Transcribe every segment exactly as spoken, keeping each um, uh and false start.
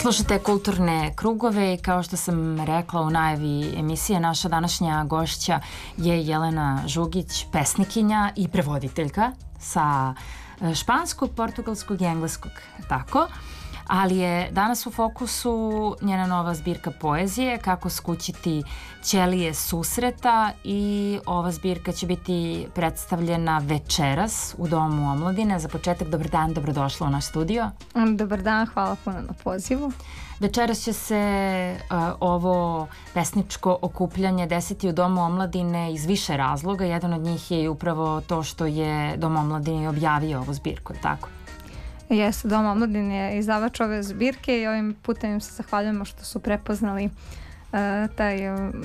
Slušate Kulturne krugove i kao što sam rekla u najavi emisije, naša današnja gošća je Jelena Žugić, pesnikinja i prevoditeljka sa španskog, portugalskog i engleskog, tako. Ali je danas u fokusu njena nova zbirka poezije Kako skućiti ćelije susreta i ova zbirka će biti predstavljena večeras u Domu omladine. Za početak, dobar dan, dobrodošla u naš studio. Dobar dan, hvala puno na pozivu. Večeras će se uh, ovo pesničko okupljanje desiti u Domu omladine iz više razloga. Jedan od njih je upravo to što je Dom omladine objavio ovu zbirku, tako? Jeste, Dom omladine je izdavač ove zbirke i ovim putem im se zahvaljujemo što su prepoznali uh, taj uh,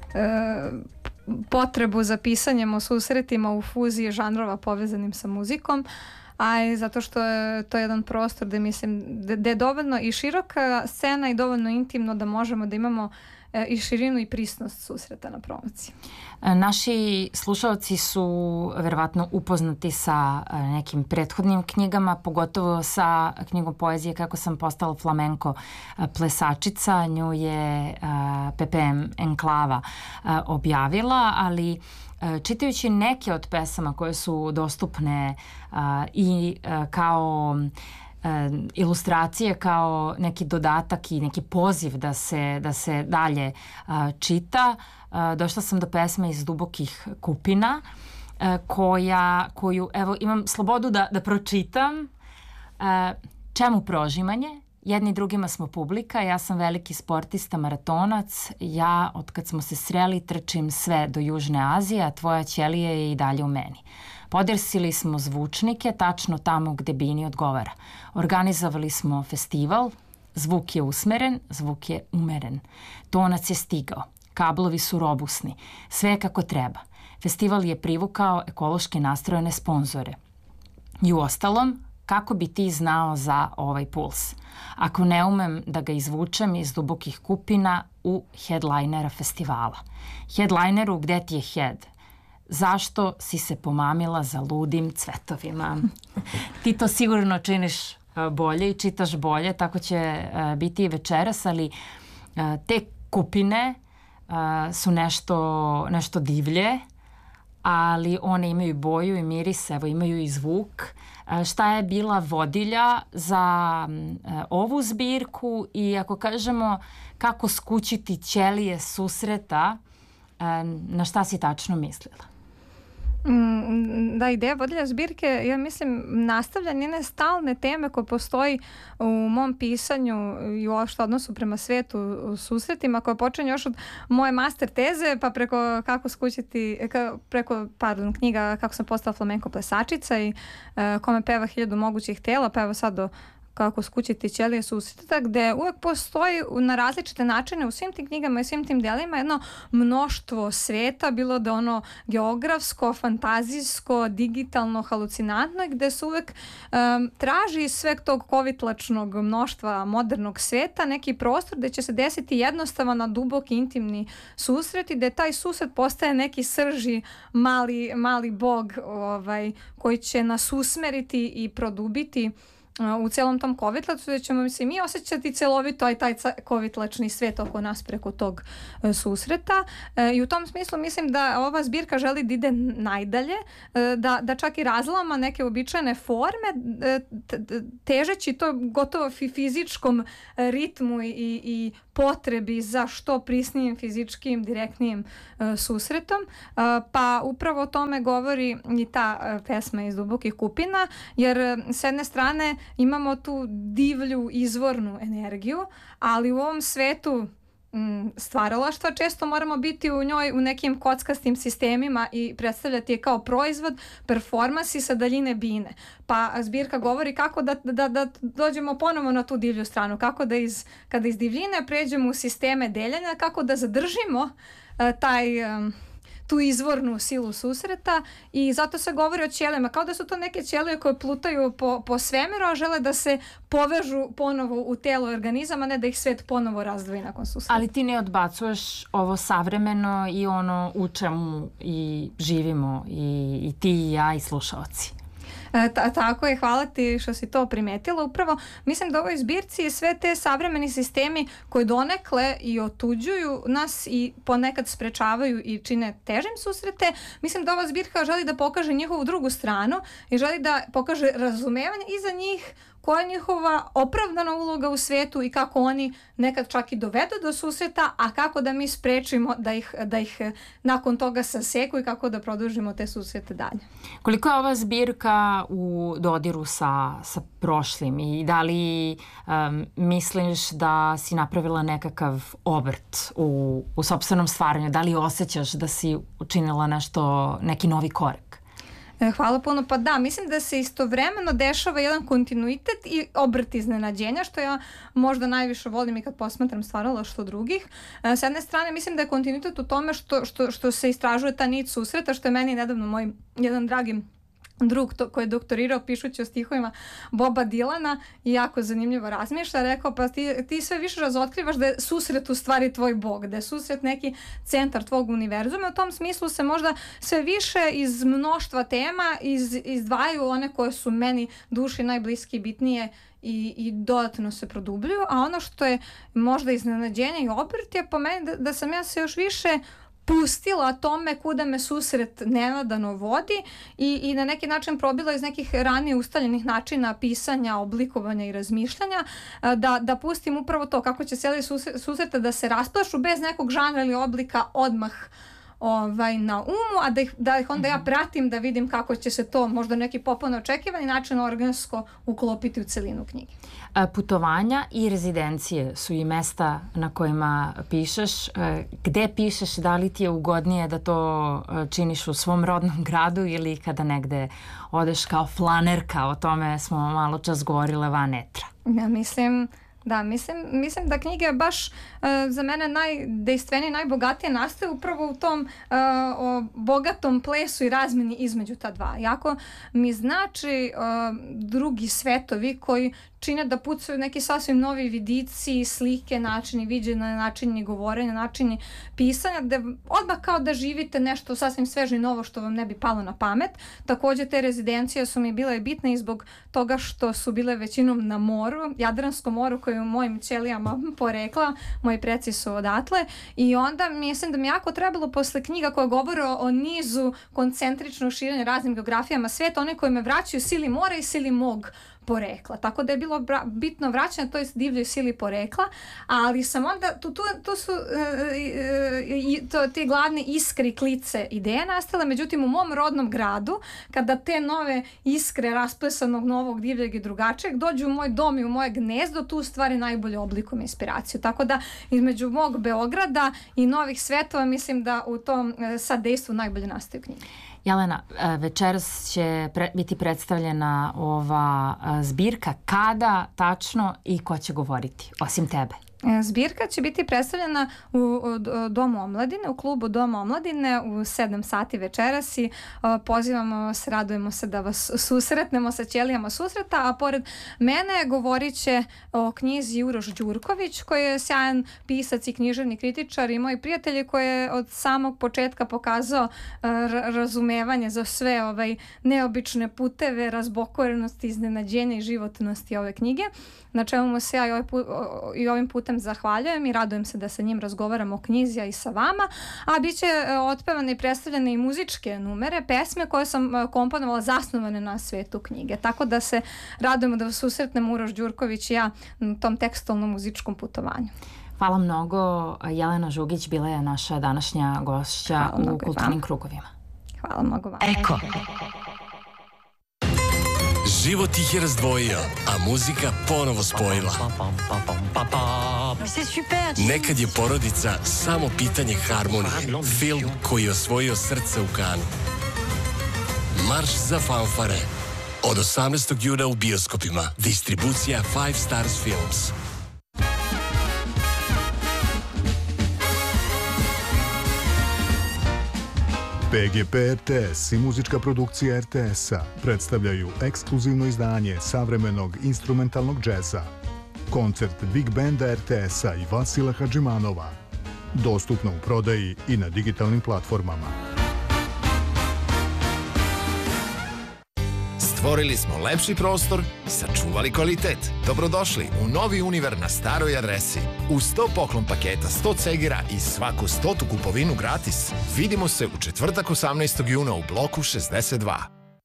potrebu za pisanjem o susretima u fuziji žanrova povezanim sa muzikom, a i zato što je to jedan prostor gde mislim da je dovoljno i široka scena i dovoljno intimno da možemo da imamo e, i širinu i prisnost susreta na promociji. Naši slušalci su verovatno upoznati sa nekim prethodnim knjigama, pogotovo sa knjigom poezije Kako sam postala flamenko plesačica. Nju je P P M Enklava objavila, ali čitajući neke od pesama koje su dostupne uh, i uh, kao uh, ilustracije, kao neki dodatak i neki poziv da se, da se dalje uh, čita, uh, došla sam do pesme Iz dubokih kupina, uh, koja, koju, evo, imam slobodu da, da pročitam. Uh, čemu prožimanje? Jedni drugima smo publika, ja sam veliki sportista, maratonac, ja od kad smo se sreli trčim sve do Južne Azije, a tvoja ćelija je i dalje u meni. Podrsili smo zvučnike tačno tamo gde bini odgovara. Organizovali smo festival, zvuk je usmeren, zvuk je umeren. Tonac je stigao, kablovi su robusni, sve je kako treba. Festival je privukao ekološki nastrojene sponzore. I u ostalom, kako bi ti znao za ovaj puls? Ako ne umem da ga izvučem iz dubokih kupina u headlinera festivala. Headlineru, gde ti je head? Zašto si se pomamila za ludim cvetovima? Ti to sigurno činiš bolje i čitaš bolje, tako će biti i večeras, ali te kupine su nešto, nešto divlje, ali one imaju boju i miris, evo imaju i zvuk. Šta je bila vodilja za ovu zbirku i ako kažemo kako skućiti ćelije susreta, na šta si tačno mislila? Da, ideja vodilja zbirke, ja mislim, nastavlja njene stalne teme koje postoji u mom pisanju i uopšte odnosu prema svetu u susretima, koja počinje još od moje master teze, pa preko kako skućiti, preko, pardon, knjiga Kako sam postala flamenko plesačica i uh, kome peva hiljadu mogućih tela, pa evo sad do Kako skućiti ćelije susreta, gde uvek postoji na različite načine u svim tim knjigama i svim tim delima jedno mnoštvo sveta, bilo da ono geografsko, fantazijsko, digitalno, halucinantno, gde se uvek um, traži iz sveg tog kovitlačnog mnoštva modernog sveta neki prostor gde će se desiti jednostavan, a duboki, intimni susret i gde taj susret postaje neki srži mali, mali bog ovaj, koji će nas usmeriti i produbiti u celom tom kovitlacu, da ćemo se mi osjećati celovito, aj taj kovitlačni svet oko nas preko tog e, susreta. E, I u tom smislu mislim da ova zbirka želi da ide najdalje, e, da, da čak i razlama neke uobičajene forme, e, težeći to gotovo fizičkom ritmu i, i potrebi za što prisnijim fizičkim, direktnijim e, susretom. E, pa upravo o tome govori i ta e, pesma Iz dubokih kupina, jer e, s jedne strane imamo tu divlju izvornu energiju, ali u ovom svetu m, stvaralaštva često moramo biti u njoj u nekim kockastim sistemima i predstavljati je kao proizvod, performansi sa daljine bine. Pa zbirka govori kako da, da, da dođemo ponovo na tu divlju stranu, kako da iz, kada iz divljine pređemo u sisteme deljenja, kako da zadržimo uh, taj... Um, tu izvornu silu susreta i zato se govori o ćelijama, kao da su to neke ćelije koje plutaju po, po svemiru, a žele da se povežu ponovo u telo i organizam, a ne da ih svet ponovo razdvoji nakon susreta. Ali ti ne odbacuješ ovo savremeno i ono u čemu i živimo i, i ti i ja i slušalci. E, ta, tako je, hvala ti što si to primetila. Upravo mislim da u ovoj zbirci sve te savremeni sistemi koji donekle i otuđuju nas i ponekad sprečavaju i čine težim susrete, mislim da ova zbirka želi da pokaže njihovu drugu stranu i želi da pokaže razumevanje i za njih, koja je njihova opravdana uloga u svetu i kako oni nekad čak i dovedu do susreta, a kako da mi sprečimo da ih, da ih nakon toga saseku i kako da produžimo te susrete dalje. Koliko je ova zbirka u dodiru sa, sa prošlim i da li um, misliš da si napravila nekakav obrt u, u sopstvenom stvaranju? Da li osjećaš da si učinila nešto, neki novi korak? Hvala puno. Pa da, mislim da se istovremeno dešava jedan kontinuitet i obrt iznenađenja, što ja možda najviše volim i kad posmatram stvaralaštvo drugih. S jedne strane, mislim da je kontinuitet u tome što, što, što se istražuje ta nit susreta, što je meni nedavno moj jedan dragi drug to, koji je doktorirao pišući o stihovima Boba Dilana i jako zanimljivo razmišlja, rekao pa ti, ti sve više razotkrivaš da je susret u stvari tvoj Bog, da je susret neki centar tvog univerzuma. U tom smislu se možda sve više iz mnoštva tema iz, izdvajaju one koje su meni duši najbliski i bitnije i, i dodatno se produbljuju, a ono što je možda iznenađenje i obrt je po meni da, da sam ja se još više pustila tome kuda me susret nenadano vodi i, i na neki način probila iz nekih ranije ustaljenih načina pisanja, oblikovanja i razmišljanja, da, da pustim upravo to kako će cijeli susreta da se rasplašu bez nekog žanra ili oblika odmah ovaj, na umu, a da ih, da ih onda ja pratim da vidim kako će se to možda neki popolno očekivani način organsko uklopiti u celinu knjige. Putovanja i rezidencije su i mesta na kojima pišeš. Gde pišeš? Da li ti je ugodnije da to činiš u svom rodnom gradu ili kada negde odeš kao flanerka? O tome smo malo čas govorile van etra. Ja mislim... Da, mislim, mislim da knjige baš uh, za mene najdejstvenije, najbogatije nastaju upravo u tom uh, o bogatom plesu i razmeni između ta dva. Jako mi znači uh, drugi svetovi koji čine da pucaju neki sasvim novi vidici, slike, načini viđenja, načini govorenja, načini pisanja, gde odmah kao da živite nešto sasvim sveže i novo što vam ne bi palo na pamet. Također te rezidencije su mi bile bitne i zbog toga što su bile većinom na moru, Jadranskom moru koje u mojim ćelijama porekla, moji preci su odatle i onda mislim da mi jako trebalo posle knjiga koja govore o, o nizu koncentričnog širenja raznim geografijama sveta, one koje me vraćaju sili mora i sili mog porekla. Tako da je bilo bra- bitno vraćanje toj divljoj sili porekla, ali sam onda, tu, tu, tu su uh, uh, to, te glavne iskre i klice ideje nastale, međutim u mom rodnom gradu, kada te nove iskre rasplesanog novog divljeg i drugačijeg dođu u moj dom i u moje gnezdo, tu stvari najbolje oblikujem inspiraciju. Tako da između mog Beograda i novih svetova mislim da u tom uh, sadejstvu najbolje nastaju knjige. Jelena, večeras će pre, biti predstavljena ova zbirka. Kada tačno i ko će govoriti, osim tebe? Zbirka će biti predstavljena u, u Domu omladine, u klubu Doma omladine u sedam sati večeras i pozivamo se, radujemo se da vas susretnemo sa ćelijama susreta, a pored mene govorit će o knjizi Uroš Đurković, koji je sjajan pisac i književni kritičar i moj prijatelj koji je od samog početka pokazao razumevanje za sve ovaj neobične puteve, razbokorenosti, iznenađenja i životnosti ove knjige, na čemu mu se ja i, ovaj put, i ovim putem zahvaljujem i radujem se da sa njim razgovaramo o knjizi, a i sa vama, a bit će otpevane i predstavljene i muzičke numere, pesme koje sam komponovala zasnovane na svetu knjige. Tako da se radujemo da vas susretnemo Uroš Đurković i ja na tom tekstualnom muzičkom putovanju. Hvala mnogo. Jelena Žugić bila je naša današnja gošća Hvala u Kulturnim krugovima. Hvala mnogo vam. Eko. Život ih je razdvojio, a muzika ponovo spojila. Nekad je porodica samo pitanje harmonije. Film koji je osvojio srce u Kanu. Marš za fanfare. Od osamnaestog juna u bioskopima. Distribucija Five Stars Films. P G P R T S i muzička produkcija R T S-a predstavljaju ekskluzivno izdanje savremenog instrumentalnog džeza. Koncert Big Banda R T S-a i Vasila Hadžimanova. Dostupno u prodaji i na digitalnim platformama. Stvorili smo lepši prostor, sačuvali kvalitet. Dobrodošli u novi Univer na staroj adresi. Uz sto poklon paketa, sto cegira i svaku stotu kupovinu gratis. Vidimo se u četvrtak osamnaestog juna u bloku šezdeset dva.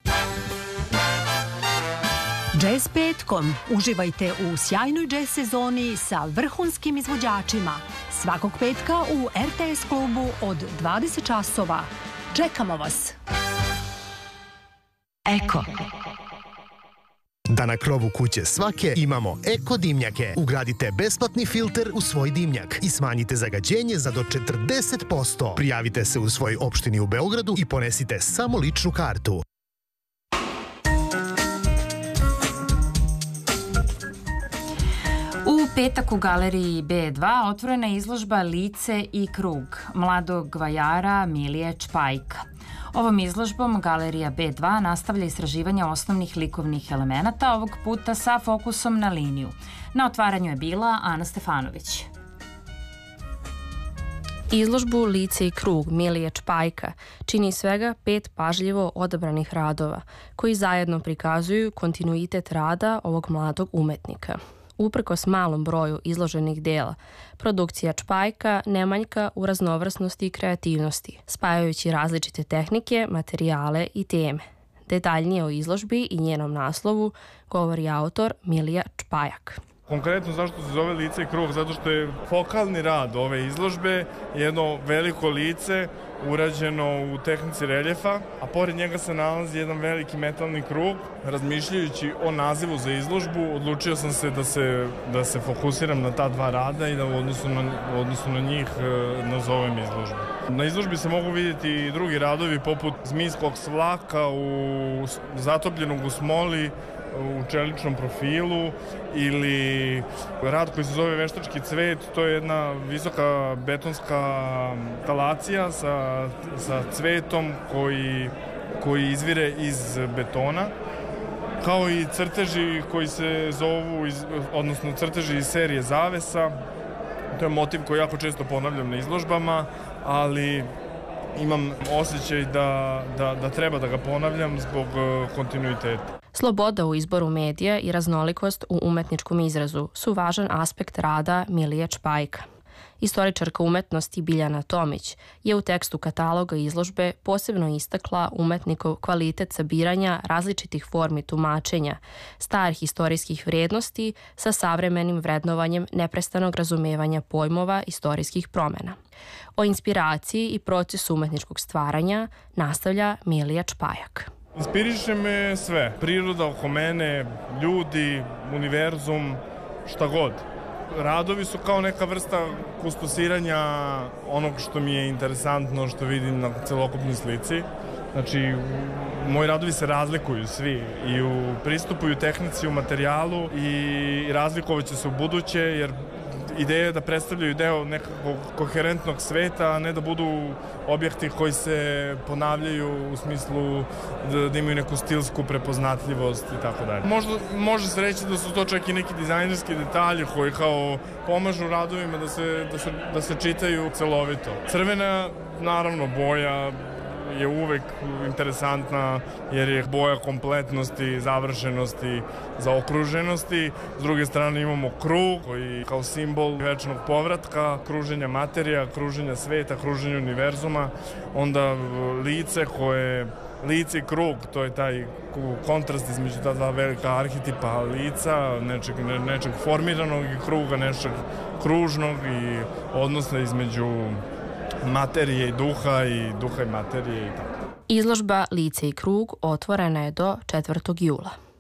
Jazz petkom. Uživajte u sjajnoj jazz sezoni sa vrhunskim izvođačima. Svakog petka u R T S klubu od dvadeset časova. Čekamo vas! Eko. Da na krovu kuće svake imamo Eko dimnjake. Ugradite besplatni filter u svoj dimnjak i smanjite zagađenje za do četrdeset posto. Prijavite se u svoj opštini u Beogradu i ponesite samo ličnu kartu. U petak u galeriji B dva otvorena je izložba Lice i krug mladog vajara Milije Čpajka. Ovom izložbom galerija B dva nastavlja istraživanje osnovnih likovnih elemenata, ovog puta sa fokusom na liniju. Na otvaranju je bila Ana Stefanović. Izložbu Lice i krug Milije Čpajka čini svega pet pažljivo odabranih radova, koji zajedno prikazuju kontinuitet rada ovog mladog umetnika. Uprkos malom broju izloženih dela, produkcija Čpajka ne manjka u raznovrsnosti i kreativnosti, spajajući različite tehnike, materijale i teme. Detaljnije o izložbi i njenom naslovu govori autor Milija Čpajak. Konkretno zašto se zove Lice i krug? Zato što je fokalni rad ove izložbe jedno veliko lice urađeno u tehnici reljefa, a pored njega se nalazi jedan veliki metalni krug. Razmišljajući o nazivu za izložbu, odlučio sam se da se, da se fokusiram na ta dva rada i da u odnosu na, u odnosu na njih e, nazovem izložbu. Na izložbi se mogu vidjeti i drugi radovi poput zmijskog svlaka u zatopljenog u smoli, u čeličnom profilu, ili rad koji se zove Veštački cvet. To je jedna visoka betonska instalacija sa, sa cvetom koji, koji izvire iz betona, kao i crteži koji se zovu, iz, odnosno crteži iz serije Zavesa. To je motiv koji jako često ponavljam na izložbama, ali imam osjećaj da, da, da treba da ga ponavljam zbog kontinuiteta. Sloboda u izboru medija i raznolikost u umetničkom izrazu su važan aspekt rada Milije Čpajka. Istoričarka umetnosti Biljana Tomić je u tekstu kataloga izložbe posebno istakla umetnikov kvalitet sabiranja različitih formi tumačenja, starih istorijskih vrednosti sa savremenim vrednovanjem neprestanog razumevanja pojmova istorijskih promena. O inspiraciji i procesu umetničkog stvaranja nastavlja Milija Čpajak. Inspiriše me sve. Priroda oko mene, ljudi, univerzum, šta god. Radovi su kao neka vrsta kustosiranja onog što mi je interesantno, što vidim na celokupnoj slici. Znači, moji radovi se razlikuju svi i u pristupu i u tehnici, u materijalu, i razlikovat će se u buduće, jer ideja je da predstavljaju deo nekakvog koherentnog sveta, a ne da budu objekti koji se ponavljaju u smislu da, da imaju neku stilsku prepoznatljivost i tako dalje. Možda može se reći da su to čak i neki dizajnerski detalji koji kao pomažu radovima da se, da se, da se čitaju celovito. Crvena, naravno, boja je uvek interesantna jer je boja kompletnosti, završenosti, zaokruženosti. S druge strane imamo krug koji kao simbol večnog povratka, kruženja materija, kruženja sveta, kruženja univerzuma. Onda lice koje, lice i krug, to je taj kontrast između ta dva velika arhetipa lica, nečeg, ne, nečeg formiranog i kruga, nečeg kružnog, i odnosno između materije i duha i duha i materije i tako. Izložba Lice i krug otvorena je do četvrtog jula.